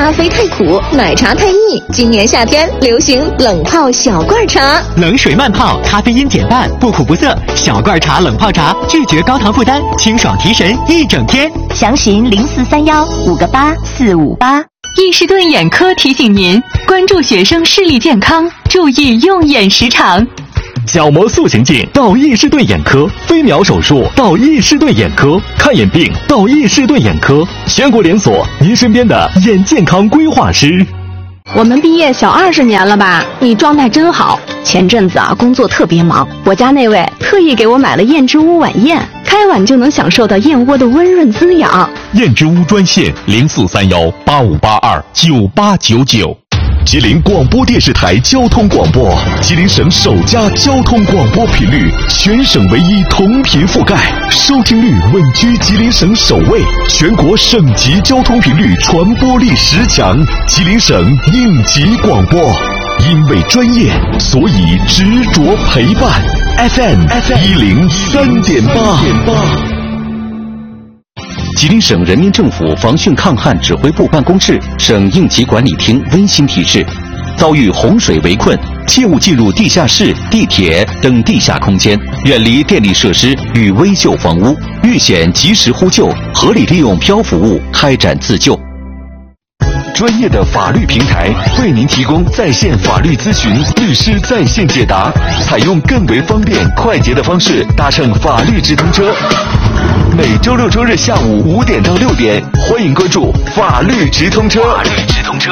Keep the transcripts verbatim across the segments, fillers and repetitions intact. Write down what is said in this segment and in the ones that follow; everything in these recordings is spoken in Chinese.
咖啡太苦，奶茶太腻。今年夏天流行冷泡小罐茶， 冷水慢泡，咖啡因减半，不苦不涩。小罐茶冷泡茶，拒绝高糖负担，清爽提神一整天。 详询零四三幺五个八四五八。 易士顿眼科提醒您关注学生视力健康，注意用眼时长。 角膜塑形镜到易士顿眼科，飞秒手术到易士顿眼科，看眼病到易士顿眼科，全国连锁，您身边的眼健康规划师。 我们毕业小二十年了吧？你状态真好。前阵子啊，工作特别忙，我家那位特意给我买了燕之屋晚宴，开碗就能享受到燕窝的温润滋养。 燕之屋专线零四三幺八五八二九八九九。吉林广播电视台交通广播，吉林省首家交通广播频率，全省唯一同频覆盖，收听率稳居吉林省首位，全国省级交通频率传播力十强，吉林省应急广播。因为专业，所以执着陪伴。F M 一零三点八。吉林省人民政府防汛抗旱指挥部办公室、省应急管理厅温馨提示：遭遇洪水围困，切勿进入地下室、地铁等地下空间，远离电力设施与危旧房屋，遇险及时呼救，合理利用漂浮物开展自救。专业的法律平台为您提供在线法律咨询、律师在线解答，采用更为方便快捷的方式搭乘法律直通车。每周六周日下午五点到六点，欢迎关注法律直通车。法律直通车。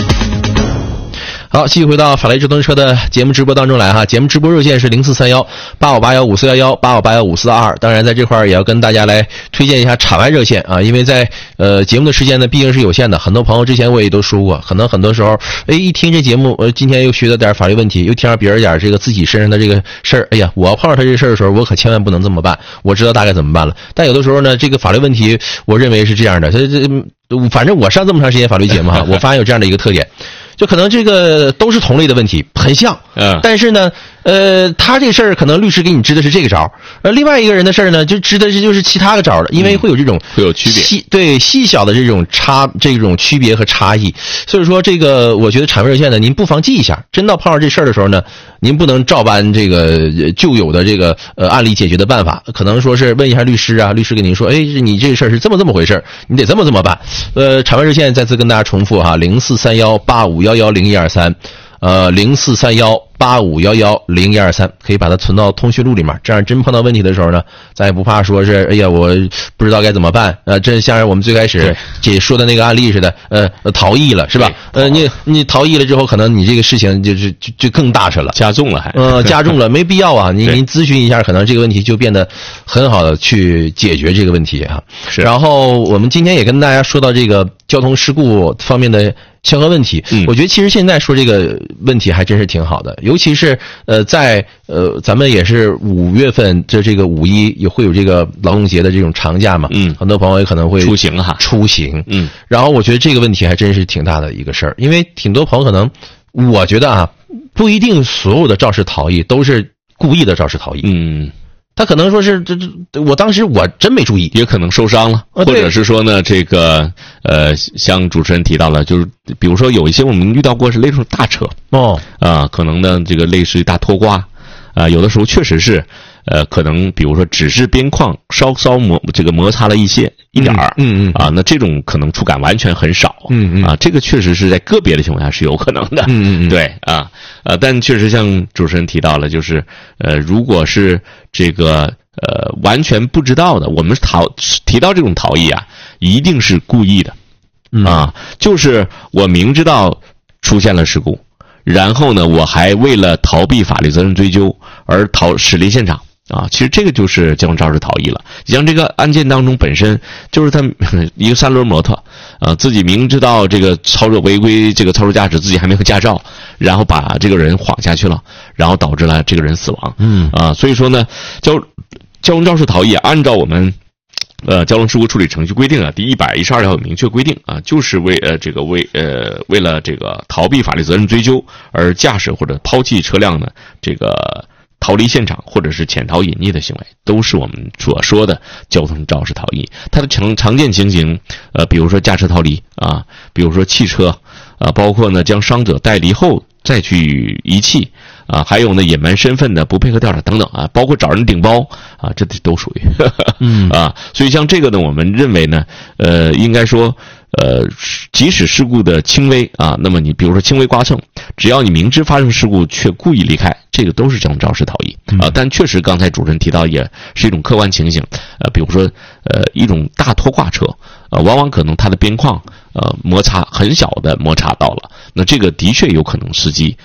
好，继续回到法律直通车的节目直播当中来哈。节目直播热线是零四三幺八五八幺五四幺幺八五八幺五四二。当然，在这块儿也要跟大家来推荐一下场外热线啊，因为在呃节目的时间呢毕竟是有限的，很多朋友之前我也都说过，可能很多时候哎一听这节目，呃今天又学到点法律问题，又听到别人点这个自己身上的这个事儿，哎呀，我要碰到他这事儿的时候，我可千万不能这么办，我知道大概怎么办了。但有的时候呢，这个法律问题，我认为是这样的，这这反正我上这么长时间法律节目哈，我发现有这样的一个特点。就可能这个都是同类的问题，很像，嗯，但是呢，呃，他这事儿可能律师给你支的是这个招，呃，另外一个人的事儿呢，就支的是就是其他个招的，因为会有这种、嗯、 会有区别， 细对细小的这种差这种区别和差异，所以说这个我觉得场外热线呢，您不妨记一下，真到碰上这事儿的时候呢，您不能照搬这个旧有的这个呃案例解决的办法，可能说是问一下律师啊，律师跟您说，哎，你这事儿是这么这么回事，你得这么这么办。呃，场外热线再次跟大家重复哈，零四三幺八五幺幺零一二三，呃，零四三幺八五幺幺零一二三，可以把它存到通讯录里面，这样真碰到问题的时候呢，咱也不怕说是，哎呀，我不知道该怎么办，呃，这像我们最开始解说的那个案例似的，呃，逃逸了是吧？呃，你你逃逸了之后，可能你这个事情就是就就更大事了， 加重了还， 呃，加重了，没必要啊，您您咨询一下，可能这个问题就变得很好的去解决这个问题哈。 是。 然后我们今天也跟大家说到这个交通事故方面的相关问题，嗯，我觉得其实现在说这个问题还真是挺好的，尤其是呃在呃咱们也是五月份这这个五一也会有这个劳动节的这种长假嘛， 嗯， 很多朋友也可能会出行哈， 出行， 嗯， 然后我觉得这个问题还真是挺大的一个事儿，因为挺多朋友可能我觉得啊不一定所有的肇事逃逸都是故意的肇事逃逸， 嗯。 他可能说是这这，我当时我真没注意， 也可能受伤了， 啊、 或者是说呢，这个呃，像主持人提到了，就是比如说有一些我们遇到过是类似大车哦啊、呃，可能呢这个类似于大拖挂啊、呃，有的时候确实是呃，可能比如说只是边框稍稍摩这个摩擦了一些一点儿， 嗯 嗯, 嗯啊，那这种可能触感完全很少， 嗯嗯啊，这个确实是在个别的情况下是有可能的， 嗯嗯嗯， 对啊，呃，但确实像主持人提到了，就是呃，如果是这个呃完全不知道的，我们逃提到这种逃逸啊，一定是故意的， 嗯、 啊，就是我明知道出现了事故，然后呢，我还为了逃避法律责任追究而逃驶离现场。啊，其实这个就是交通肇事逃逸了。像这个案件当中本身就是他一个三轮摩托，啊，自己明知道这个操作违规，这个操作驾驶自己还没有驾照，然后把这个人晃下去了，然后导致了这个人死亡。 嗯啊，所以说呢，交交通肇事逃逸，按照我们呃交通事故处理程序规定啊，第一百一十二条有明确规定啊，就是为呃这个为呃为了这个逃避法律责任追究而驾驶或者抛弃车辆呢，这个。 逃离现场或者是潜逃隐匿的行为，都是我们所说的交通肇事逃逸。它的常常见情形，呃，比如说驾车逃离啊，比如说汽车啊，包括呢将伤者带离后再去遗弃啊，还有呢隐瞒身份的、不配合调查等等啊，包括找人顶包啊，这都属于嗯啊。所以像这个呢，我们认为呢，呃，应该说。呃，即使事故的轻微啊，那么你比如说轻微刮蹭，只要你明知发生事故却故意离开，这个都是交通肇事逃逸啊。但确实刚才主持人提到也是一种客观情形，呃，比如说呃一种大拖挂车，呃，往往可能它的边框呃摩擦很小的摩擦到了，那这个的确有可能司机